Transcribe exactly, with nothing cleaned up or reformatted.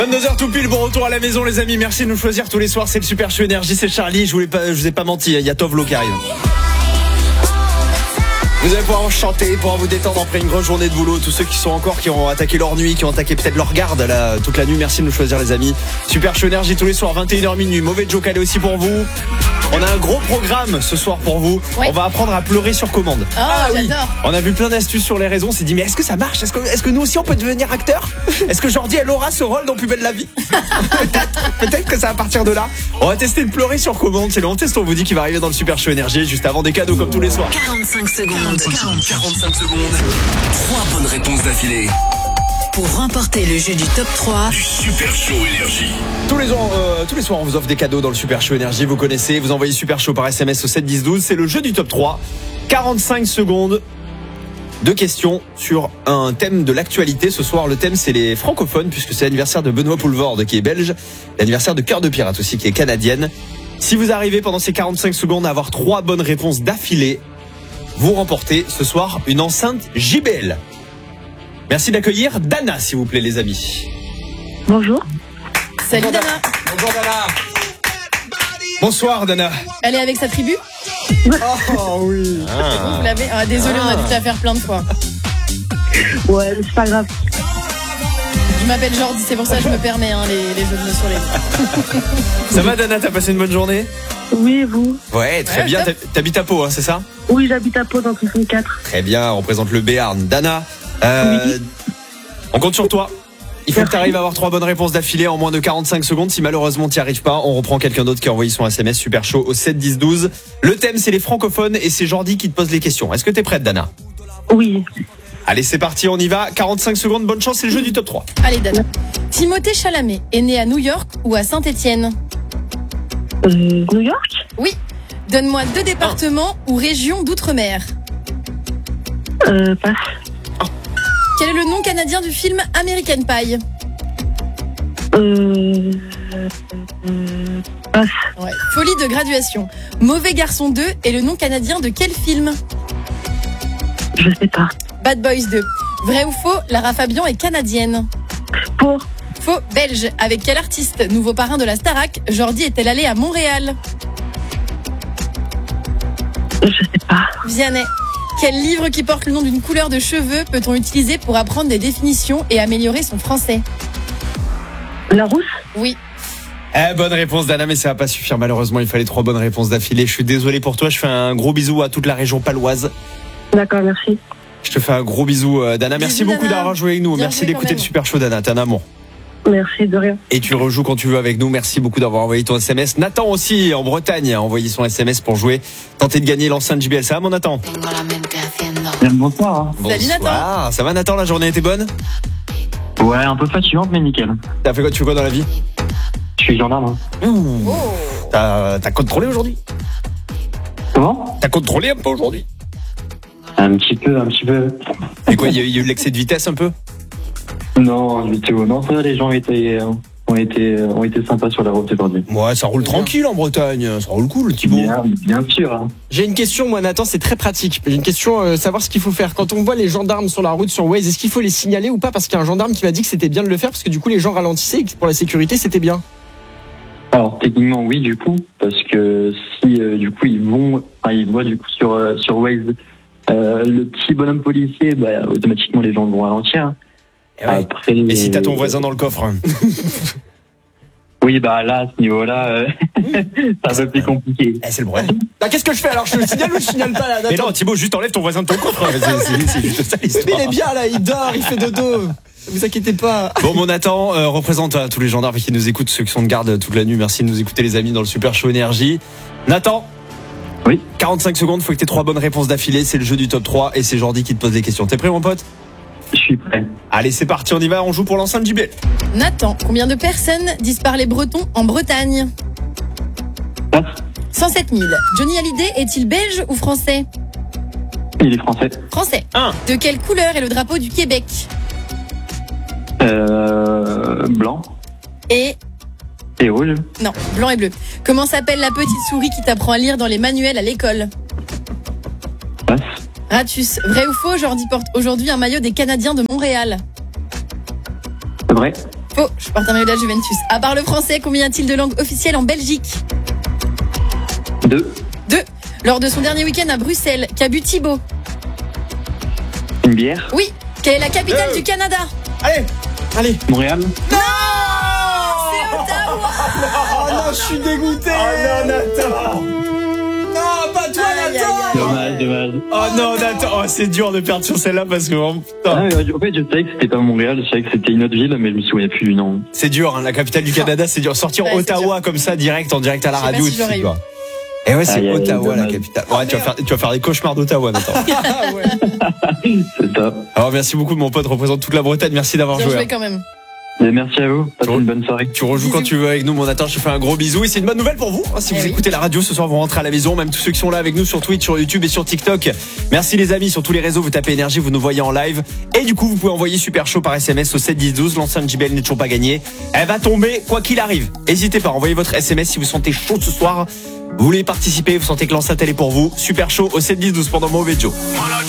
vingt-deux heures tout pile, bon retour à la maison les amis, merci de nous choisir tous les soirs, c'est le Super Show Énergie, c'est Charlie, je, voulais pas, je vous ai pas menti, il y a Tovlo qui arrive. Vous allez pouvoir chanter, pouvoir vous détendre après une grosse journée de boulot. Tous ceux qui sont encore, qui ont attaqué leur nuit, qui ont attaqué peut-être leur garde là, toute la nuit, merci de nous choisir les amis. Super Show Énergie tous les soirs, vingt et une heures minuit, mauvais joke allez aussi pour vous. On a un gros programme ce soir pour vous. Oui. On va apprendre à pleurer sur commande. Oh, ah, j'adore. Oui. On a vu plein d'astuces sur les réseaux. On s'est dit mais est-ce que ça marche? Est-ce que, est-ce que nous aussi on peut devenir acteur? Est-ce que Jordi elle aura ce rôle dans Plus belle la vie? peut-être, peut-être que ça va partir de là. On va tester de pleurer sur commande. C'est le test on vous dit qui va arriver dans le Super Show Énergie juste avant des cadeaux comme tous les soirs. quarante-cinq secondes. quarante-cinq secondes. Trois bonnes réponses d'affilée. Pour remporter le jeu du top trois du Super Show Énergie. Tous les, euh, tous les soirs, on vous offre des cadeaux dans le Super Show Énergie. Vous connaissez, vous envoyez Super Show par S M S au sept dix douze. C'est le jeu du top trois. quarante-cinq secondes de questions sur un thème de l'actualité. Ce soir, le thème, c'est les francophones, puisque c'est l'anniversaire de Benoît Poelvoorde, qui est belge. L'anniversaire de Cœur de Pirate aussi, qui est canadienne. Si vous arrivez pendant ces quarante-cinq secondes à avoir trois bonnes réponses d'affilée, vous remportez ce soir une enceinte J B L. Merci d'accueillir Dana, s'il vous plaît, les amis. Bonjour. Salut Bonjour, Dana. Bonjour Dana. Bonsoir Dana. Elle est avec sa tribu? Oh oui. Ah. Vous l'avez ah, désolé, ah. on a dû te la faire plein de fois. Ouais, c'est pas grave. Je m'appelle Jordi, c'est pour ça que je me permets hein, les, les jeux de mots sur les. Ça va Dana, t'as passé une bonne journée? Oui, et vous? Ouais, très ouais, bien. top. T'habites à Pau, hein, c'est ça? Oui, j'habite à Pau dans le soixante-quatre. Très bien, on représente le Béarn. Dana, euh, oui. On compte sur toi. Il faut Merci. que tu arrives à avoir trois bonnes réponses d'affilée en moins de quarante-cinq secondes. Si malheureusement tu n'y arrives pas, on reprend quelqu'un d'autre qui a envoyé son S M S Super Show au sept dix douze. Le thème, c'est les francophones et c'est Jordi qui te pose les questions. Est-ce que t'es prête, Dana? Oui. Allez, c'est parti, on y va. quarante-cinq secondes, bonne chance, c'est le jeu du top trois. Allez, Dana. Timothée Chalamet est né à New York ou à Saint-Étienne? euh, New York? Oui. Donne-moi deux départements ah. ou régions d'outre-mer. Euh, passe. Quel est le nom canadien du film American Pie? Euh... Passe. Ouais. Folie de graduation. Mauvais garçon deux est le nom canadien de quel film? Je sais pas. Bad Boys deux. Vrai ou faux, Lara Fabian est canadienne? Faux. Faux, belge. Avec quel artiste, nouveau parrain de la Starac, Jordi est-elle allée à Montréal? Je sais pas. Vianney. Quel livre qui porte le nom d'une couleur de cheveux peut-on utiliser pour apprendre des définitions et améliorer son français? Larousse? Oui. Eh, bonne réponse Dana, mais ça va pas suffire malheureusement, il fallait trois bonnes réponses d'affilée. Je suis désolé pour toi, je fais un gros bisou à toute la région paloise. D'accord, merci. Je te fais un gros bisou Dana, merci bisous, beaucoup Dana. d'avoir joué avec nous. Bien merci joué, d'écouter le Super Show Dana, t'es un amour. Merci, de rien. Et tu rejoues quand tu veux avec nous. Merci beaucoup d'avoir envoyé ton S M S. Nathan aussi, en Bretagne, a envoyé son S M S pour jouer. Tenter de gagner l'enceinte J B L. Ça va, mon Nathan? Bonsoir. Bonsoir. Salut Nathan. Ça va, Nathan? La journée était bonne? Ouais, un peu fatigante, mais nickel. T'as fait quoi? Tu fais quoi dans la vie? Je suis gendarme. Ouh. Oh. T'as, t'as contrôlé aujourd'hui? Comment? T'as contrôlé un peu aujourd'hui? Un petit peu, un petit peu. Et quoi, il y, y a eu l'excès de vitesse un peu? Non, du tout. Non, ça, les gens étaient, ont été, ont été sympas sur la route aujourd'hui. Ouais, ça roule tranquille en Bretagne. Ça roule cool, Thibaut. Bien, bien sûr. Hein. J'ai une question, moi, Nathan, c'est très pratique. J'ai une question, euh, savoir ce qu'il faut faire. Quand on voit les gendarmes sur la route, sur Waze, est-ce qu'il faut les signaler ou pas? Parce qu'il y a un gendarme qui m'a dit que c'était bien de le faire, parce que du coup, les gens ralentissaient et que pour la sécurité, c'était bien. Alors, techniquement, oui, du coup, parce que si, euh, du coup, ils vont, enfin, ils voient, du coup, sur, euh, sur Waze, euh, le petit bonhomme policier, bah, automatiquement, les gens vont ralentir. Et, ouais. Après, et si t'as ton voisin dans le coffre? Oui, bah là, à ce niveau-là, euh, c'est un peu plus compliqué. Eh, c'est le problème. Bah, qu'est-ce que je fais alors? Je le signale ou je signale pas là? Mais non, Thibaut, juste enlève ton voisin de ton coffre. C'est, c'est, c'est juste ça l'histoire. Mais il est bien là, il dort, il fait dodo. Vous inquiétez pas. Bon, mon Nathan, euh, représente à tous les gendarmes qui nous écoutent, ceux qui sont de garde toute la nuit. Merci de nous écouter, les amis, dans le Super Show Énergie. Nathan. Oui. quarante-cinq secondes, faut que t'aies trois bonnes réponses d'affilée. C'est le jeu du top trois et c'est Jordi qui te pose des questions. T'es prêt, mon pote? Je suis prêt. Allez, c'est parti, on y va, on joue pour l'enceinte J B L. Nathan, combien de personnes disent parler breton en Bretagne? Passe. cent sept mille. Johnny Hallyday est-il belge ou français? Il est français. Français. un. De quelle couleur est le drapeau du Québec? Euh, blanc. Et... Et rouge. Non, blanc et bleu. Comment s'appelle la petite souris qui t'apprend à lire dans les manuels à l'école? Passe. Ratus. Vrai ou faux, Jordi porte aujourd'hui un maillot des Canadiens de Montréal? C'est vrai. Faux, je porte un maillot de la Juventus. À part le français, combien y a-t-il de langues officielles en Belgique? Deux. Deux. Lors de son dernier week-end à Bruxelles, qu'a bu Thibaut? Une bière. Oui. Quelle est la capitale Deux. du Canada? Allez, allez. Montréal. C'est Ottawa. Oh non, je suis dégoûté. Oh non, Nathan. Non, pas toi, Aïe, Nathan. aïe, aïe. Dommage, dommage. Oh non, Nathan. Oh, c'est dur de perdre sur celle-là parce que oh, putain. Ah, mais en fait, je savais que c'était pas Montréal, je savais que c'était une autre ville, mais je me souvenais plus du nom. C'est dur, hein, la capitale du Canada, c'est dur. Sortir Ouais, c'est Ottawa comme ça, direct, en direct à la Je sais pas radio. si j'aurais tu eu. vois. Et ouais, c'est Aïe, aïe, Ottawa, la dommage. capitale. Ouais, tu vas faire, tu vas faire des cauchemars d'Ottawa, Nathan. C'est ça. Alors, merci beaucoup de mon pote, représente toute la Bretagne. Merci d'avoir Bien joué. joué quand même. Et merci à vous. Passez Bonjour. une bonne soirée. Tu rejoues Bisous. quand tu veux avec nous, mon Nathan. Je te fais un gros bisou. Et c'est une bonne nouvelle pour vous. hein, si Eh vous oui. écoutez la radio ce soir, vous rentrez à la maison. Même tous ceux qui sont là avec nous sur Twitch, sur YouTube et sur TikTok. Merci les amis. Sur tous les réseaux, vous tapez énergie, vous nous voyez en live. Et du coup, vous pouvez envoyer Super Chaud par S M S au sept dix douze. L'enceinte J B L n'est toujours pas gagnée. Elle va tomber quoi qu'il arrive. N'hésitez pas. Envoyez votre S M S si vous sentez chaud ce soir. Vous voulez participer, vous sentez que l'enceinte elle est pour vous. Super Chaud au sept dix douze pendant Mauvais Joe. Voilà,